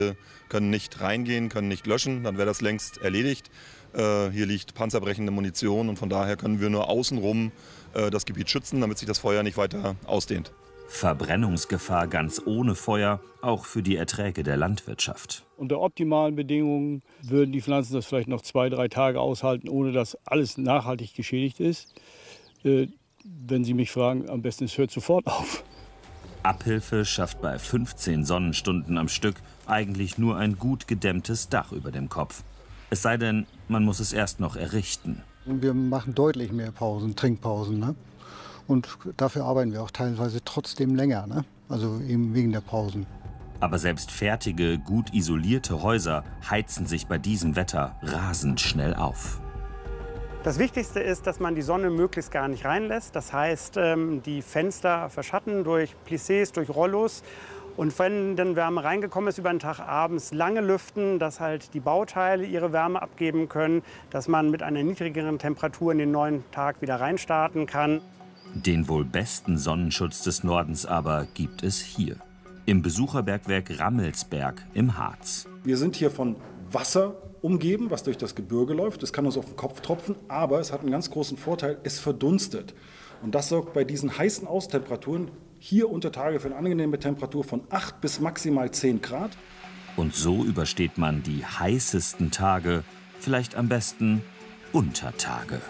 Können nicht reingehen, können nicht löschen, dann wäre das längst erledigt. Hier liegt panzerbrechende Munition und von daher können wir nur außenrum das Gebiet schützen, damit sich das Feuer nicht weiter ausdehnt. Verbrennungsgefahr ganz ohne Feuer, auch für die Erträge der Landwirtschaft. Unter optimalen Bedingungen würden die Pflanzen das vielleicht noch 2, 3 Tage aushalten, ohne dass alles nachhaltig geschädigt ist. Wenn Sie mich fragen, am besten es hört sofort auf. Abhilfe schafft bei 15 Sonnenstunden am Stück eigentlich nur ein gut gedämmtes Dach über dem Kopf. Es sei denn, man muss es erst noch errichten. Wir machen deutlich mehr Pausen, Trinkpausen, ne? Und dafür arbeiten wir auch teilweise trotzdem länger, ne? Also eben wegen der Pausen. Aber selbst fertige, gut isolierte Häuser heizen sich bei diesem Wetter rasend schnell auf. Das Wichtigste ist, dass man die Sonne möglichst gar nicht reinlässt. Das heißt, die Fenster verschatten durch Plissés, durch Rollos. Und wenn dann Wärme reingekommen ist über den Tag, abends lange lüften, dass halt die Bauteile ihre Wärme abgeben können, dass man mit einer niedrigeren Temperatur in den neuen Tag wieder reinstarten kann. Den wohl besten Sonnenschutz des Nordens aber gibt es hier, im Besucherbergwerk Rammelsberg im Harz. Wir sind hier von Wasser umgeben, was durch das Gebirge läuft. Es kann uns auf den Kopf tropfen, aber es hat einen ganz großen Vorteil, es verdunstet. Und das sorgt bei diesen heißen Austemperaturen hier unter Tage für eine angenehme Temperatur von 8 bis maximal 10 Grad. Und so übersteht man die heißesten Tage, vielleicht am besten Untertage.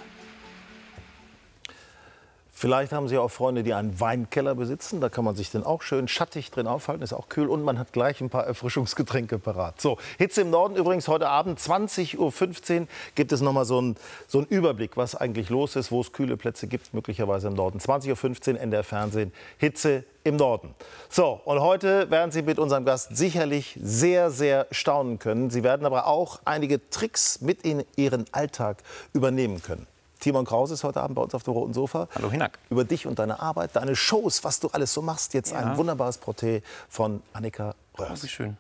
Vielleicht haben Sie auch Freunde, die einen Weinkeller besitzen. Da kann man sich dann auch schön schattig drin aufhalten. Ist auch kühl und man hat gleich ein paar Erfrischungsgetränke parat. So, Hitze im Norden übrigens heute Abend 20:15 Uhr gibt es noch mal so einen Überblick, was eigentlich los ist, wo es kühle Plätze gibt, möglicherweise im Norden. 20:15 Uhr NDR Fernsehen, Hitze im Norden. So, und heute werden Sie mit unserem Gast sicherlich sehr, sehr staunen können. Sie werden aber auch einige Tricks mit in Ihren Alltag übernehmen können. Timon Krause ist heute Abend bei uns auf dem roten Sofa. Hallo Hinak. Über dich und deine Arbeit, deine Shows, was du alles so machst. Jetzt ein wunderbares Porträt von Annika Röhrs. Oh, wie schön.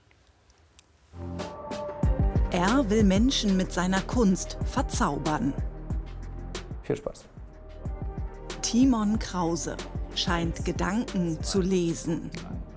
Er will Menschen mit seiner Kunst verzaubern. Viel Spaß. Timon Krause scheint Gedanken zu lesen.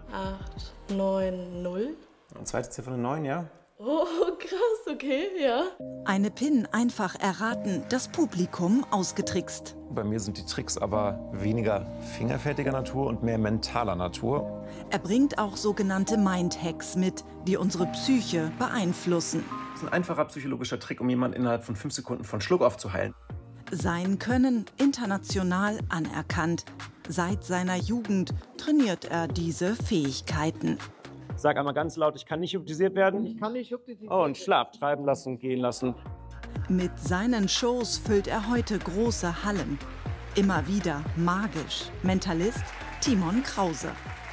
890. Und zweite Ziffer eine 9, ja? Oh, krass, okay, ja. Eine PIN einfach erraten, das Publikum ausgetrickst. Bei mir sind die Tricks aber weniger fingerfertiger Natur und mehr mentaler Natur. Er bringt auch sogenannte Mindhacks mit, die unsere Psyche beeinflussen. Das ist ein einfacher psychologischer Trick, um jemanden innerhalb von 5 Sekunden von Schluck aufzuheilen. Sein Können international anerkannt. Seit seiner Jugend trainiert er diese Fähigkeiten. Sag einmal ganz laut, ich kann nicht hypnotisiert werden. Ich kann nicht hypnotisiert. Oh, und Schlaf treiben lassen, gehen lassen. Mit seinen Shows füllt er heute große Hallen. Immer wieder magisch. Mentalist Timon Krause.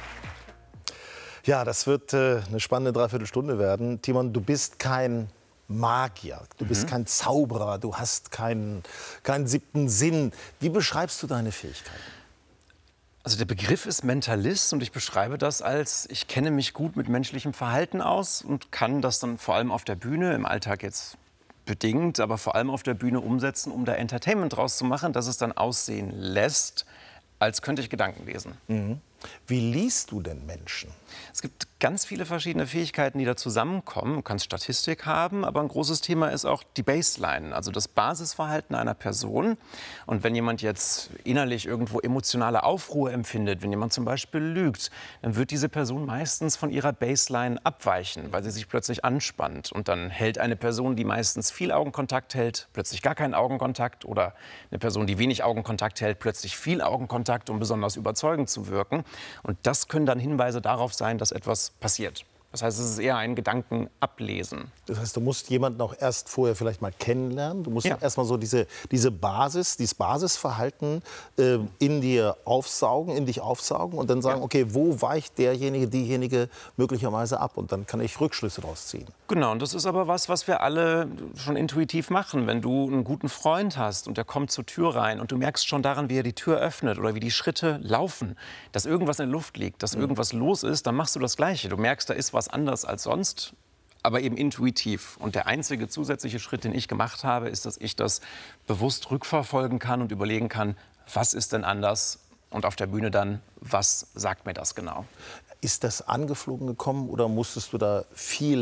Ja, das wird eine spannende Dreiviertelstunde werden. Timon, du bist kein Magier, du bist kein Zauberer, du hast keinen 7. Sinn. Wie beschreibst du deine Fähigkeiten? Also der Begriff ist Mentalist und ich beschreibe das als, ich kenne mich gut mit menschlichem Verhalten aus und kann das dann vor allem auf der Bühne, im Alltag jetzt bedingt, aber vor allem auf der Bühne umsetzen, um da Entertainment draus zu machen, dass es dann aussehen lässt, als könnte ich Gedanken lesen. Mhm. Wie liest du denn Menschen? Es gibt ganz viele verschiedene Fähigkeiten, die da zusammenkommen. Du kannst Statistik haben, aber ein großes Thema ist auch die Baseline, also das Basisverhalten einer Person. Und wenn jemand jetzt innerlich irgendwo emotionale Aufruhr empfindet, wenn jemand zum Beispiel lügt, dann wird diese Person meistens von ihrer Baseline abweichen, weil sie sich plötzlich anspannt. Und dann hält eine Person, die meistens viel Augenkontakt hält, plötzlich gar keinen Augenkontakt. Oder eine Person, die wenig Augenkontakt hält, plötzlich viel Augenkontakt, um besonders überzeugend zu wirken. Und das können dann Hinweise darauf sein, dass etwas passiert. Das heißt, es ist eher ein Gedankenablesen. Das heißt, du musst jemanden auch erst vorher vielleicht mal kennenlernen. Du musst erst mal so dieses Basisverhalten in dich aufsaugen und dann sagen, okay, wo weicht derjenige, diejenige möglicherweise ab? Und dann kann ich Rückschlüsse daraus ziehen. Genau, und das ist aber was wir alle schon intuitiv machen. Wenn du einen guten Freund hast und der kommt zur Tür rein und du merkst schon daran, wie er die Tür öffnet oder wie die Schritte laufen, dass irgendwas in der Luft liegt, dass irgendwas los ist, dann machst du das Gleiche. Du merkst, da ist was anders als sonst, aber eben intuitiv. Und der einzige zusätzliche Schritt, den ich gemacht habe, ist, dass ich das bewusst rückverfolgen kann und überlegen kann, was ist denn anders? Und auf der Bühne dann, was sagt mir das genau? Ist das angeflogen gekommen oder musstest du da viel